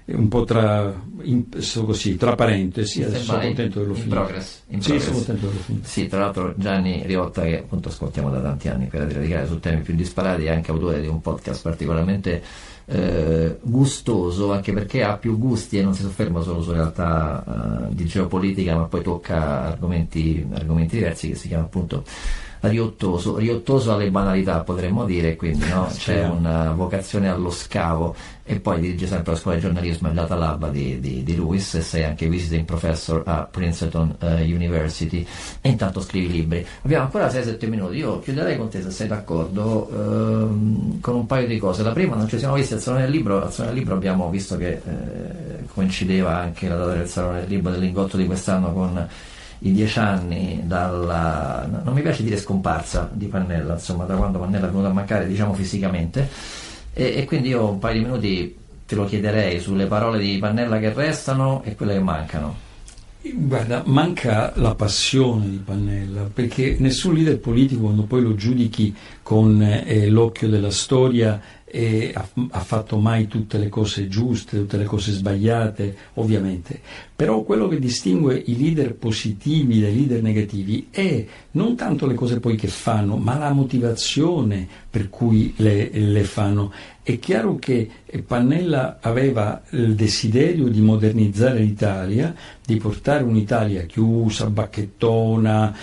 un po' tra, in, così, tra parentesi, adesso sono in, contento che lo in finisco. Progress, in sì, progress. sono contento che lo finisco. Sì, tra l'altro Gianni Riotta, che appunto ascoltiamo da tanti anni per Radio Radicale su temi più disparati, è anche autore di un podcast particolarmente eh, gustoso, anche perché ha più gusti e non si sofferma solo su realtà uh, di geopolitica, ma poi tocca argomenti, argomenti diversi, che si chiama appunto Riottoso, riottoso alle banalità, potremmo dire, quindi no? C'è una vocazione allo scavo, e poi dirige sempre la scuola di giornalismo e Data Lab di, di, di Lewis, e sei anche visiting professor a Princeton uh, University, e intanto scrivi libri. Abbiamo ancora sei sette minuti, io chiuderei con te, se sei d'accordo, ehm, con un paio di cose. La prima, non ci siamo visti al Salone del Libro, al Salone del Libro abbiamo visto che eh, coincideva anche la data del Salone del Libro del Lingotto di quest'anno con i dieci anni dalla, non mi piace dire scomparsa di Pannella, insomma da quando Pannella è venuto a mancare, diciamo fisicamente, e, e quindi io un paio di minuti te lo chiederei sulle parole di Pannella che restano e quelle che mancano. Guarda, manca la passione di Pannella, perché nessun leader politico, quando poi lo giudichi con eh, l'occhio della storia, e ha, ha fatto mai tutte le cose giuste, tutte le cose sbagliate, ovviamente. Però quello che distingue i leader positivi dai leader negativi è non tanto le cose poi che fanno, ma la motivazione per cui le, le fanno. È chiaro che Pannella aveva il desiderio di modernizzare l'Italia, di portare un'Italia chiusa, bacchettona,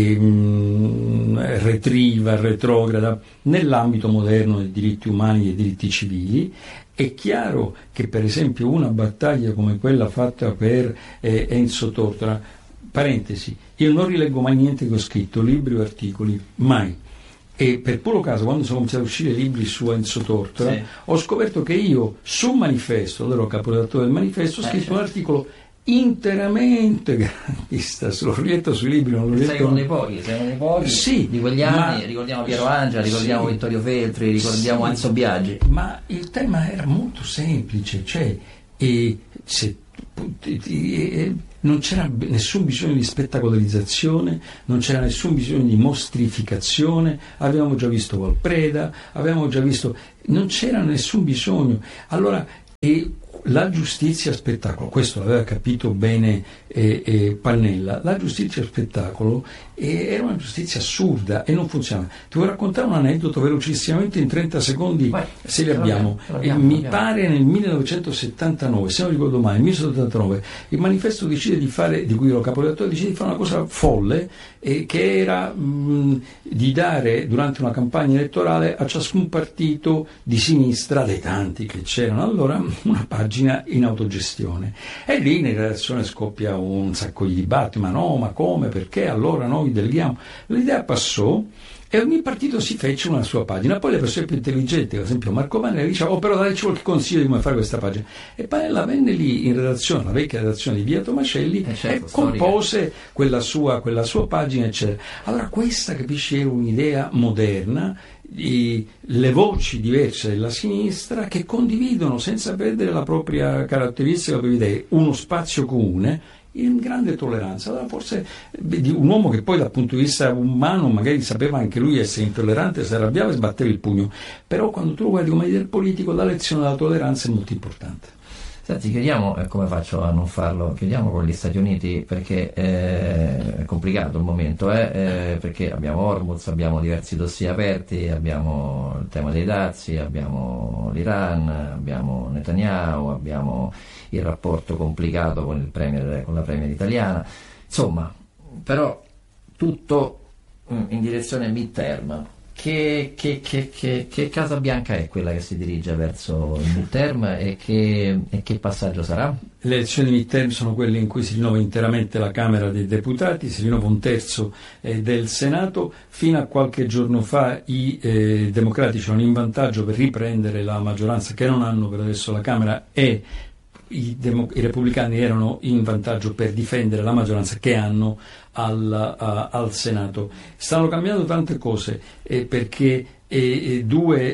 ehm, retriva, retrograda, nell'ambito moderno dei diritti umani e dei diritti civili. È chiaro che per esempio una battaglia come quella fatta per eh, Enzo Tortora, parentesi, io non rileggo mai niente che ho scritto, libri o articoli, mai. E per puro caso, quando sono cominciati a uscire libri su Enzo Tortora, sì, ho scoperto che io sul Manifesto, allora ero caporedattore del Manifesto, ho scritto eh, certo. un articolo interamente garantista, l'ho letto sui libri, non l'ho letto. Sei uno dei pochi, sei uno dei pochi sì, di quegli anni, ma, ricordiamo Piero Angela, ricordiamo sì, Vittorio Feltri, ricordiamo sì, Enzo Biagi. Ma il tema era molto semplice, cioè e, se, e, non c'era nessun bisogno di spettacolarizzazione, non c'era nessun bisogno di mostrificazione, avevamo già visto Valpreda, avevamo già visto, non c'era nessun bisogno. Allora, e la giustizia spettacolo, questo l'aveva capito bene eh, eh, Pannella, la giustizia spettacolo eh, era una giustizia assurda e non funzionava. Ti vuoi raccontare un aneddoto velocissimamente in trenta secondi? Vai, se li abbiamo. abbiamo, abbiamo mi abbiamo. pare nel millenovecentosettantanove, se non ricordo mai, nel millenovecentosettantanove, il Manifesto decide di fare, di cui ero caporedattore, decide di fare una cosa folle, eh, che era mh, di dare durante una campagna elettorale a ciascun partito di sinistra, dei tanti che c'erano allora, una pagina in autogestione. E lì in redazione scoppia un sacco di dibattiti, ma no, ma come, perché allora noi deleghiamo. L'idea passò e ogni partito si fece una sua pagina. Poi le persone più intelligenti, ad esempio Marco Pannella, diceva: oh, però dacci qualche consiglio di come fare questa pagina. E Pannella venne lì in redazione, la vecchia redazione di Via Tomacelli, eh certo, e compose quella sua, quella sua pagina, eccetera. Allora questa, capisci, era un'idea moderna, di, le voci diverse della sinistra che condividono, senza perdere la propria caratteristica, la propria idea, uno spazio comune in grande tolleranza. Allora forse di un uomo che poi dal punto di vista umano magari sapeva anche lui essere intollerante, si arrabbiava e sbatteva il pugno, però quando tu lo guardi come leader politico la lezione della tolleranza è molto importante. Senti, chiudiamo, eh, come faccio a non farlo? Chiudiamo con gli Stati Uniti, perché eh, è complicato il momento, eh, eh, perché abbiamo Hormuz, abbiamo diversi dossier aperti, abbiamo il tema dei dazi, abbiamo l'Iran, abbiamo Netanyahu, abbiamo il rapporto complicato con, il premier, con la premier italiana, insomma, però tutto in direzione midterm. Che, che, che, che, che Casa Bianca è quella che si dirige verso il midterm e che, e che passaggio sarà? Le elezioni midterm sono quelle in cui si rinnova interamente la Camera dei Deputati, si rinnova un terzo eh, del Senato. Fino a qualche giorno fa i eh, democratici erano in vantaggio per riprendere la maggioranza che non hanno per adesso la Camera, e I, demo, i repubblicani erano in vantaggio per difendere la maggioranza che hanno al, a, al Senato. Stanno cambiando tante cose eh, perché eh, due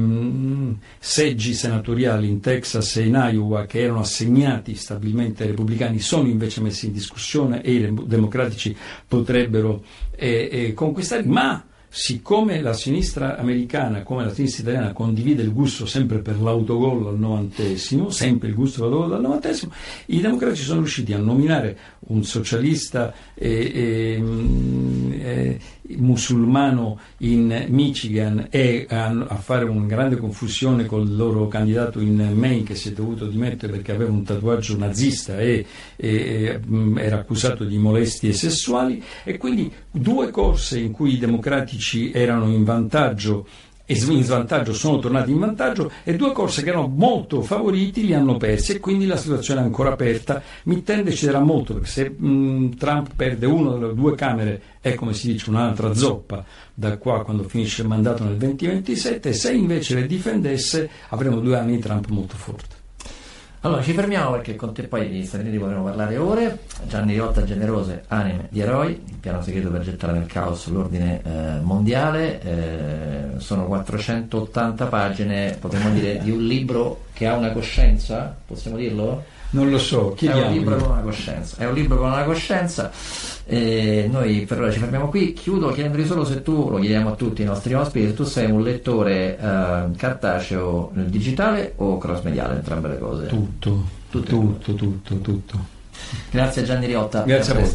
ehm, seggi senatoriali in Texas e in Iowa, che erano assegnati stabilmente ai repubblicani, sono invece messi in discussione e i democratici potrebbero eh, eh, conquistarli, ma siccome la sinistra americana, come la sinistra italiana, condivide il gusto sempre per l'autogol al novantesimo, sempre il gusto per l'autogol al novantesimo, i democratici sono riusciti a nominare un socialista e, e, e, musulmano in Michigan e a, a fare una grande confusione con il loro candidato in Maine, che si è dovuto dimettere perché aveva un tatuaggio nazista e, e, e era accusato di molestie sessuali, e quindi due corse in cui i democratici erano in vantaggio e in svantaggio sono tornati in vantaggio, e due corse che erano molto favoriti li hanno persi, e quindi la situazione è ancora aperta. Mittente deciderà molto, perché se mh, Trump perde una delle due camere è, come si dice, un'altra zoppa da qua quando finisce il mandato nel duemilaventisette, se invece le difendesse avremo due anni di Trump molto forte. Allora ci fermiamo, perché con te poi di Stati Uniti potremo parlare ore. Gianni Riotta, Generose, Anime di eroi, il piano segreto per gettare nel caos l'ordine eh, mondiale. Eh, sono quattrocentottanta pagine, potremmo dire, di un libro che ha una coscienza, possiamo dirlo? Non lo so, chiediamo. È un libro con una coscienza, è un libro con una coscienza. Eh, noi per ora ci fermiamo qui. Chiudo chiedendoti solo se tu, lo chiediamo a tutti i nostri ospiti, se tu sei un lettore eh, cartaceo, digitale o cross mediale, entrambe le cose. Tutto, tutto, tutto, tutto, tutto. Grazie a Gianni Riotta. Grazie a voi.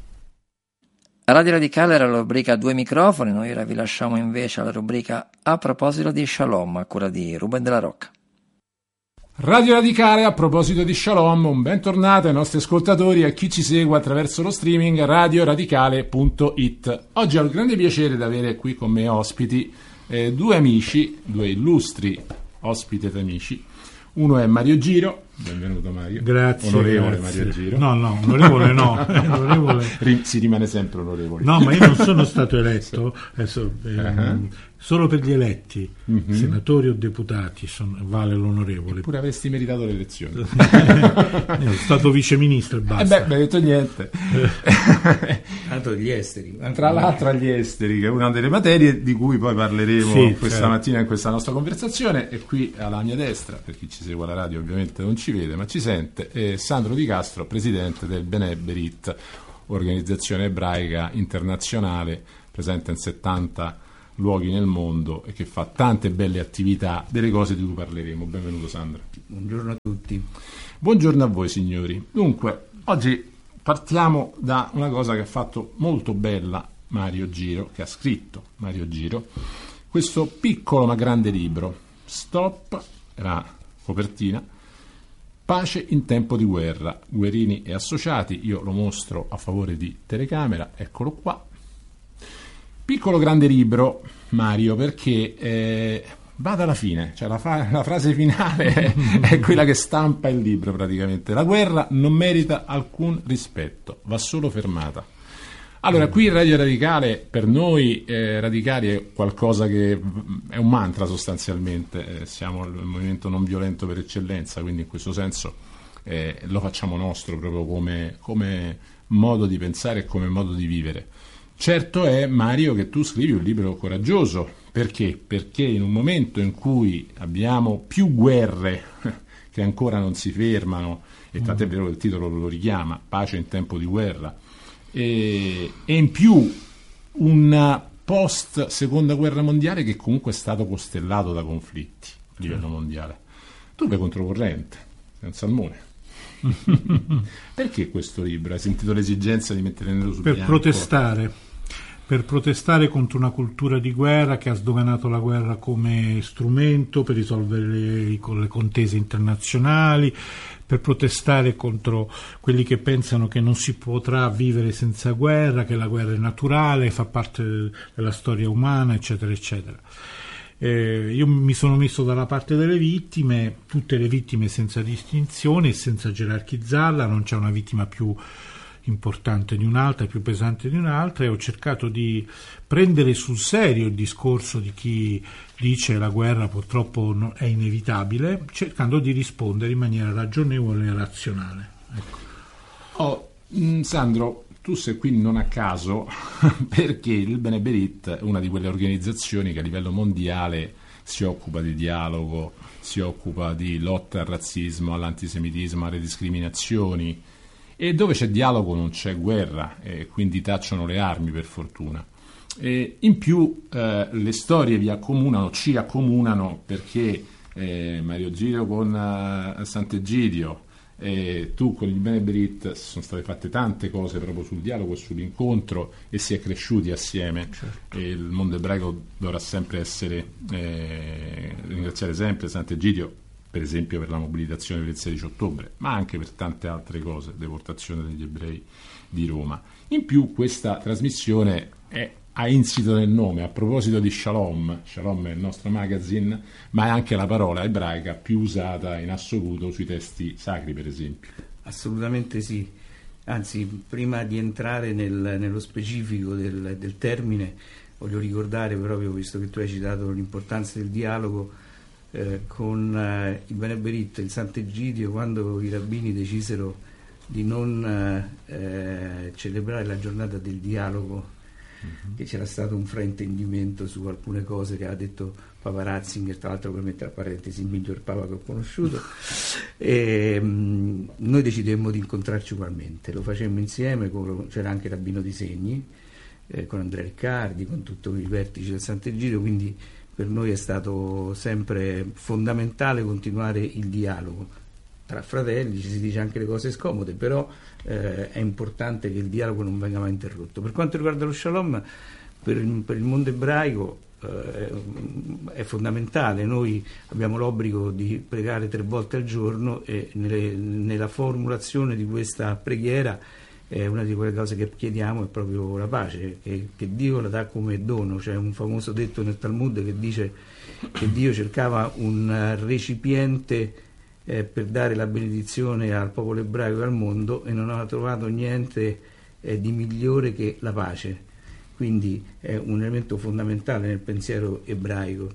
Radio Radicale era la rubrica Due microfoni, noi ora vi lasciamo invece alla rubrica A proposito di Shalom, a cura di Ruben della Rocca. Radio Radicale, a proposito di Shalom, un bentornato ai nostri ascoltatori e a chi ci segue attraverso lo streaming radio radicale punto it. Oggi ho il grande piacere di avere qui con me ospiti eh, due amici, due illustri ospiti ed amici. Uno è Mario Giro. Benvenuto Mario. Grazie. Onorevole grazie. Mario Giro. No, no, onorevole no. onorevole. Si rimane sempre onorevoli. No, ma io non sono stato eletto, adesso, eh, uh-huh. solo per gli eletti, uh-huh. senatori o deputati, sono, vale l'onorevole. Eppure avresti meritato le elezioni. Sono stato viceministro e basta. Eh beh, non hai detto niente. Tanto gli esteri. Tra l'altro agli esteri, che è una delle materie di cui poi parleremo sì, questa certo. mattina in questa nostra conversazione. E qui alla mia destra, per chi ci segue alla radio ovviamente non ci vede ma ci sente, è Sandro Di Castro, presidente del B'nai B'rith, organizzazione ebraica internazionale presente in settanta luoghi nel mondo e che fa tante belle attività, delle cose di cui parleremo. Benvenuto Sandro. Buongiorno a tutti. Buongiorno a voi signori. Dunque, oggi partiamo da una cosa che ha fatto molto bella Mario Giro, che ha scritto Mario Giro, questo piccolo ma grande libro, Stop, la copertina, Pace in tempo di guerra, Guerini e associati. Io lo mostro a favore di telecamera, eccolo qua. Piccolo grande libro, Mario, perché eh, va dalla fine, cioè la, fa- la frase finale è, è quella che stampa il libro praticamente. La guerra non merita alcun rispetto, va solo fermata. Allora, qui Radio Radicale, per noi eh, radicali è qualcosa che è un mantra sostanzialmente, eh, siamo il movimento non violento per eccellenza, quindi in questo senso eh, lo facciamo nostro proprio come, come modo di pensare e come modo di vivere. Certo è, Mario, che tu scrivi un libro coraggioso, perché? Perché in un momento in cui abbiamo più guerre che ancora non si fermano, e tant'è vero che il titolo lo richiama, Pace in tempo di guerra, e, e in più un post seconda guerra mondiale che comunque è stato costellato da conflitti a livello mondiale. Tu vai controcorrente, sei un salmone. Perché questo libro? Hai sentito l'esigenza di mettere nero su bianco? Per protestare per protestare contro una cultura di guerra che ha sdoganato la guerra come strumento per risolvere le, le contese internazionali, per protestare contro quelli che pensano che non si potrà vivere senza guerra, che la guerra è naturale, fa parte della storia umana, eccetera, eccetera. Eh, io mi sono messo dalla parte delle vittime, tutte le vittime senza distinzione e senza gerarchizzarla, non c'è una vittima più importante di un'altra, più pesante di un'altra, e ho cercato di prendere sul serio il discorso di chi dice che la guerra purtroppo è inevitabile, cercando di rispondere in maniera ragionevole e razionale. Ecco. Oh, mh, Sandro, tu sei qui non a caso perché il B'nai B'rith è una di quelle organizzazioni che a livello mondiale si occupa di dialogo, si occupa di lotta al razzismo, all'antisemitismo, alle discriminazioni, e dove c'è dialogo non c'è guerra, e quindi tacciono le armi, per fortuna. E in più eh, le storie vi accomunano, ci accomunano, perché eh, Mario Giro con uh, Sant'Egidio e tu con il Bene Berit sono state fatte tante cose proprio sul dialogo e sull'incontro, e si è cresciuti assieme. Certo. E il mondo ebraico dovrà sempre essere eh, ringraziare sempre Sant'Egidio, per esempio per la mobilitazione del sedici ottobre, ma anche per tante altre cose, deportazione degli ebrei di Roma. In più questa trasmissione è, ha insito nel nome, a proposito di Shalom. Shalom è il nostro magazine, ma è anche la parola ebraica più usata in assoluto sui testi sacri, per esempio. Assolutamente sì. Anzi, prima di entrare nel, nello specifico del, del termine, voglio ricordare proprio, visto che tu hai citato l'importanza del dialogo, eh, con eh, il Bene Berit, il Sant'Egidio, quando i rabbini decisero di non eh, celebrare la giornata del dialogo, che c'era stato un fraintendimento su alcune cose che ha detto Papa Ratzinger, tra l'altro, per mettere a parentesi, il miglior Papa che ho conosciuto, e mh, noi decidemmo di incontrarci ugualmente, lo facemmo insieme, con, c'era anche Rabbino Di Segni, eh, con Andrea Riccardi, con tutti i vertici del Sant'Egidio, quindi per noi è stato sempre fondamentale continuare il dialogo tra fratelli. Ci si dice anche le cose scomode, però eh, è importante che il dialogo non venga mai interrotto. Per quanto riguarda lo Shalom, per il, per il mondo ebraico eh, è fondamentale. Noi abbiamo l'obbligo di pregare tre volte al giorno, e nelle, nella formulazione di questa preghiera eh, una di quelle cose che chiediamo è proprio la pace, che, che Dio la dà come dono. C'è un famoso detto nel Talmud che dice che Dio cercava un recipiente Eh, per dare la benedizione al popolo ebraico e al mondo, e non ha trovato niente eh, di migliore che la pace. Quindi è un elemento fondamentale nel pensiero ebraico.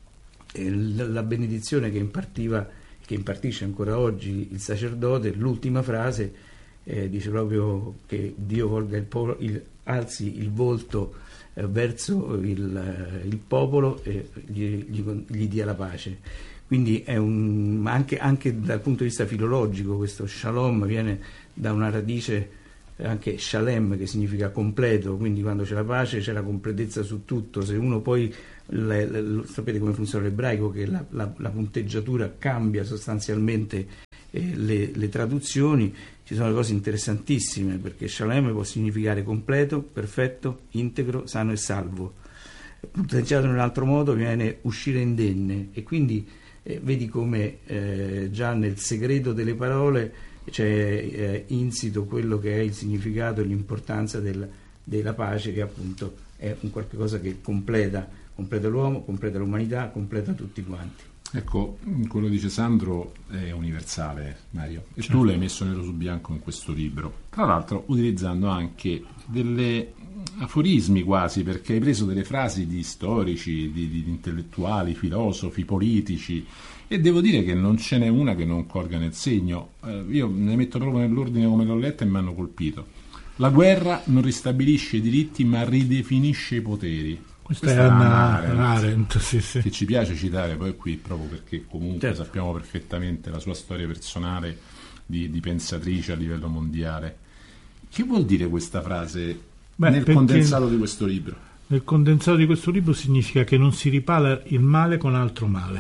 E l- la benedizione che impartiva, che impartisce ancora oggi il sacerdote, l'ultima frase eh, dice proprio che Dio volga il popolo, il, alzi il volto eh, verso il, eh, il popolo e gli, gli, gli dia la pace. Quindi è un, anche, anche dal punto di vista filologico, questo shalom viene da una radice anche shalem, che significa completo, quindi quando c'è la pace c'è la completezza su tutto. Se uno poi, le, le, sapete come funziona l'ebraico, che la, la, la punteggiatura cambia sostanzialmente eh, le, le traduzioni, ci sono cose interessantissime, perché shalem può significare completo, perfetto, integro, sano e salvo. Punteggiato in un altro modo viene uscire indenne, e quindi Eh, vedi come eh, già nel segreto delle parole c'è eh, insito quello che è il significato e l'importanza del, della pace, che appunto è un qualche cosa che completa, completa l'uomo, completa l'umanità, completa tutti quanti. Ecco, quello che dice Sandro è universale, Mario, e certo. Tu l'hai messo nero su bianco in questo libro, tra l'altro utilizzando anche delle aforismi quasi, perché hai preso delle frasi di storici, di, di intellettuali, filosofi, politici, e devo dire che non ce n'è una che non colga nel segno. Eh, io ne metto proprio nell'ordine come l'ho letta e mi hanno colpito. La guerra non ristabilisce i diritti ma ridefinisce i poteri. Questa, Questa è Anna Arendt, Arendt sì, sì. Che ci piace citare poi qui, proprio perché comunque certo. sappiamo perfettamente la sua storia personale di, di pensatrice a livello mondiale. Che vuol dire questa frase? Beh, nel condensato di questo libro? Nel condensato di questo libro significa che non si ripara il male con altro male,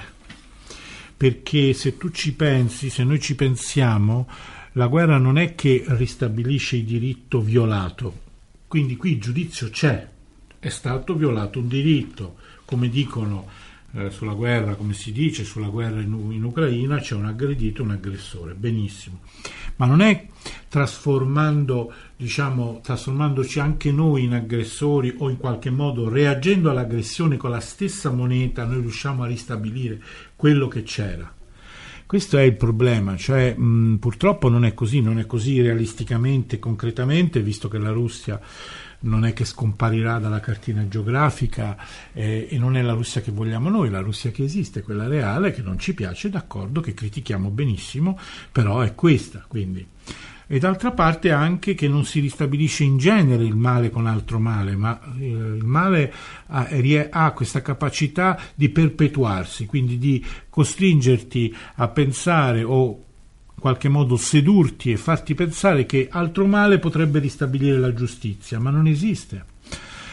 perché se tu ci pensi, se noi ci pensiamo, la guerra non è che ristabilisce il diritto violato, quindi qui il giudizio c'è, è stato violato un diritto, come dicono eh, sulla guerra, come si dice sulla guerra in, in Ucraina, c'è un aggredito e un aggressore, benissimo, ma non è trasformando, diciamo, trasformandoci anche noi in aggressori, o in qualche modo reagendo all'aggressione con la stessa moneta noi riusciamo a ristabilire quello che c'era. Questo è il problema, cioè mh, purtroppo non è così, non è così realisticamente, concretamente, visto che la Russia non è che scomparirà dalla cartina geografica eh, e non è la Russia che vogliamo noi, la Russia che esiste, quella reale, che non ci piace, d'accordo, che critichiamo benissimo, però è questa, quindi. E d'altra parte anche che non si ristabilisce in genere il male con altro male, ma eh, il male ha, ha questa capacità di perpetuarsi, quindi di costringerti a pensare o in qualche modo sedurti e farti pensare che altro male potrebbe ristabilire la giustizia, ma non esiste.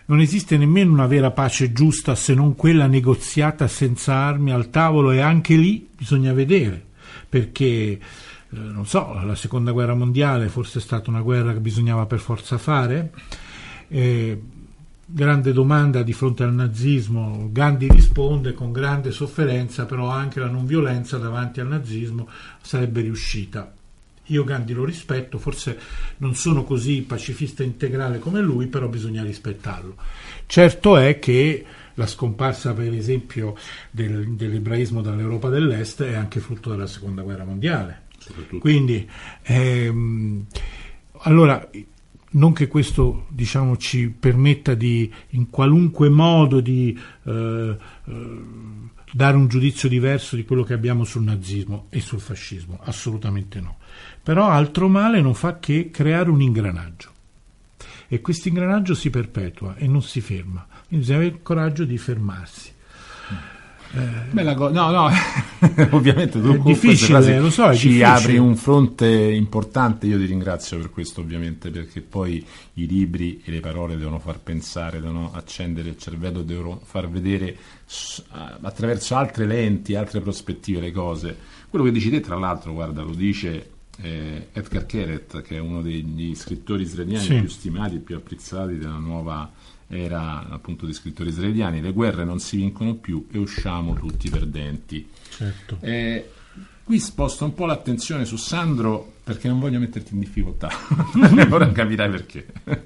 non esiste nemmeno una vera pace giusta se non quella negoziata senza armi al tavolo, e anche lì bisogna vedere, perché eh, non so, la seconda guerra mondiale forse è stata una guerra che bisognava per forza fare. Eh, grande domanda di fronte al nazismo. Gandhi risponde con grande sofferenza, però anche la non violenza davanti al nazismo sarebbe riuscita. Io Gandhi lo rispetto, forse non sono così pacifista integrale come lui, però bisogna rispettarlo. Certo è che la scomparsa, per esempio, del, dell'ebraismo dall'Europa dell'Est è anche frutto della seconda guerra mondiale. Quindi ehm, allora, non che questo, diciamo, ci permetta di in qualunque modo di eh, eh, dare un giudizio diverso di quello che abbiamo sul nazismo e sul fascismo, assolutamente no. Però altro male non fa che creare un ingranaggio, e questo ingranaggio si perpetua e non si ferma, quindi bisogna avere il coraggio di fermarsi. Eh, Bella co- no, no, ovviamente tu è difficile, lo so, è ci difficile. Apri un fronte importante, io ti ringrazio per questo, ovviamente, perché poi i libri e le parole devono far pensare, devono accendere il cervello, devono far vedere attraverso altre lenti, altre prospettive le cose. Quello che dici te, tra l'altro, guarda, lo dice eh, Edgar Keret, che è uno degli scrittori israeliani sì. più stimati e più apprezzati della nuova era, appunto, di scrittori israeliani. Le guerre non si vincono più e usciamo tutti perdenti. Certo. Eh, qui sposto un po' l'attenzione su Sandro, perché non voglio metterti in difficoltà. Ora capirai perché.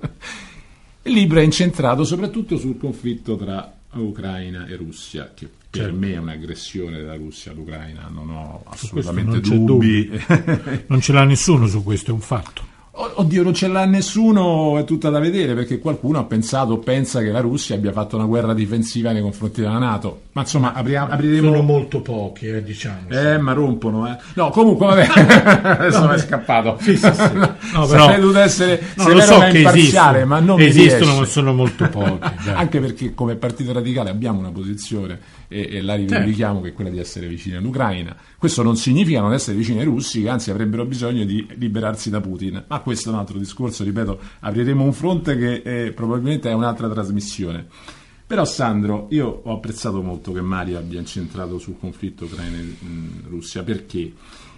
Il libro è incentrato soprattutto sul conflitto tra Ucraina e Russia, che per certo. me è un'aggressione della Russia all'Ucraina, non ho assolutamente non dubbi. Non ce l'ha nessuno su questo, è un fatto. Oddio, non ce l'ha nessuno, è tutta da vedere, perché qualcuno ha pensato, pensa che la Russia abbia fatto una guerra difensiva nei confronti della NATO, ma insomma apriamo, apriremo... Sono molto pochi, eh, diciamo. Eh, sì. Ma rompono, eh. No, comunque, vabbè, adesso mi è scappato. Sì, sì, sì. No, no, però... Sarei dovuto essere no, lo so che imparziale, ma non esistono, ma sono molto pochi. Anche perché come Partito Radicale abbiamo una posizione e, e la rivendichiamo, certo. che è quella di essere vicini all'Ucraina. Questo non significa non essere vicini ai russi, che anzi avrebbero bisogno di liberarsi da Putin, ma questo è un altro discorso, ripeto, apriremo un fronte che eh, probabilmente è un'altra trasmissione. Però Sandro, io ho apprezzato molto che Mario abbia incentrato sul conflitto Ucraina-Russia, perché